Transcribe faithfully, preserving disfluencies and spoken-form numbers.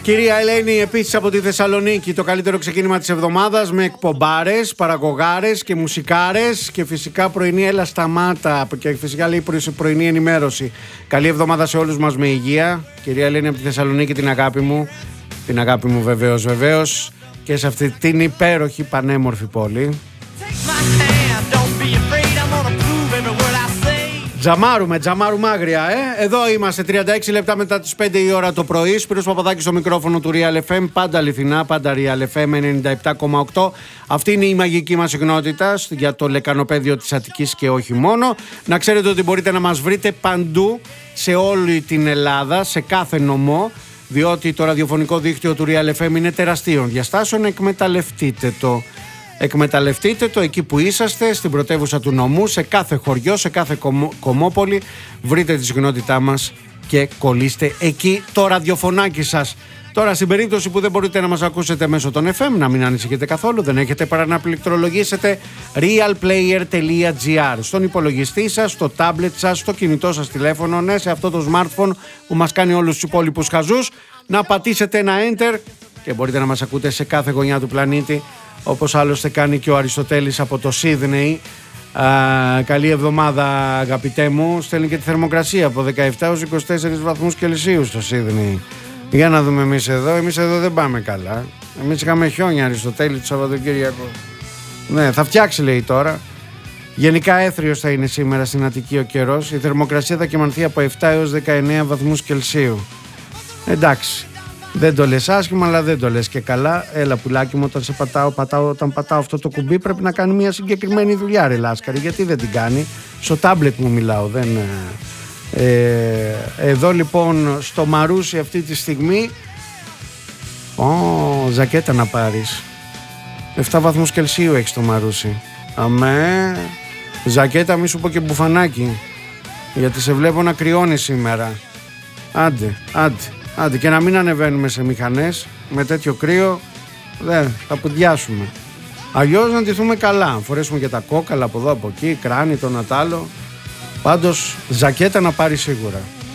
Κυρία Ελένη, επίσης από τη Θεσσαλονίκη, το καλύτερο ξεκίνημα της εβδομάδας με εκπομπάρες, παραγωγάρες και μουσικάρες και φυσικά πρωινή έλα σταμάτα και φυσικά λέει πρωινή ενημέρωση. Καλή εβδομάδα σε όλους μας με υγεία. Κυρία Ελένη από τη Θεσσαλονίκη, την αγάπη μου, την αγάπη μου βεβαίως βεβαίως και σε αυτή την υπέροχη πανέμορφη πόλη. Τζαμάρουμε, τζαμάρουμε άγρια, ε. Εδώ είμαστε, τριάντα έξι λεπτά μετά τις πέντε η ώρα το πρωί. Σπύρος Παπαδάκης στο μικρόφωνο του Real εφ εμ. Πάντα αληθινά, πάντα Real εφ εμ ενενήντα επτά κόμμα οκτώ. Αυτή είναι η μαγική μας συχνότητα για το λεκανοπέδιο της Αττικής και όχι μόνο. Να ξέρετε ότι μπορείτε να μας βρείτε παντού, σε όλη την Ελλάδα, σε κάθε νομό. Διότι το ραδιοφωνικό δίκτυο του Real εφ εμ είναι τεραστίων διαστάσεων. Εκμεταλλευτείτε το. Εκμεταλλευτείτε το εκεί που είσαστε, στην πρωτεύουσα του νομού, σε κάθε χωριό, σε κάθε κομμό, κομμόπολη. Βρείτε τη συχνότητά μας και κολλήστε εκεί το ραδιοφωνάκι σας. Τώρα, στην περίπτωση που δεν μπορείτε να μας ακούσετε μέσω των εφ εμ, να μην ανησυχείτε καθόλου, δεν έχετε παρά να πληκτρολογήσετε realplayer τελεία gr στον υπολογιστή σας, στο τάμπλετ σας, στο κινητό σας τηλέφωνο, ναι, σε αυτό το smartphone που μας κάνει όλους τους υπόλοιπους χαζούς, να πατήσετε ένα enter και μπορείτε να μας ακούτε σε κάθε γωνιά του πλανήτη. Όπως άλλωστε κάνει και ο Αριστοτέλης από το Σίδνεϊ. Α, καλή εβδομάδα αγαπητέ μου. Στέλνει και τη θερμοκρασία από δεκαεπτά έως είκοσι τέσσερις βαθμούς Κελσίου στο Σίδνεϊ. Για να δούμε εμείς εδώ. Εμείς εδώ δεν πάμε καλά. Εμείς είχαμε χιόνια Αριστοτέλη το Σαββατοκύριακο. Ναι, θα φτιάξει λέει τώρα. Γενικά έθριος θα είναι σήμερα στην Αττική ο καιρός. Η θερμοκρασία θα κυμανθεί από επτά έως δεκαεννέα βαθμούς Κελσίου. Εντάξει. Δεν το λες άσχημα, αλλά δεν το λες και καλά. Έλα πουλάκι μου, όταν σε πατάω, πατάω, όταν πατάω αυτό το κουμπί πρέπει να κάνει μια συγκεκριμένη δουλειά, ρε Λάσκαρη. Γιατί δεν την κάνει? Στο τάμπλετ μου μιλάω. Δεν... Ε, εδώ λοιπόν στο Μαρούσι αυτή τη στιγμή. Ω, ζακέτα να πάρεις. επτά βαθμούς Κελσίου έχει στο Μαρούσι. Αμέ. Ζακέτα, μη σου πω και μπουφανάκι. Γιατί σε βλέπω να κρυώνει σήμερα. Άντε, άντε. Άντε και να μην ανεβαίνουμε σε μηχανές με τέτοιο κρύο, δεν, θα πουδιάσουμε. Αλλιώς να ντυθούμε καλά, φορέσουμε και τα κόκαλα από εδώ από εκεί, κράνη, το νατάλο. Πάντως ζακέτα να πάρει σίγουρα.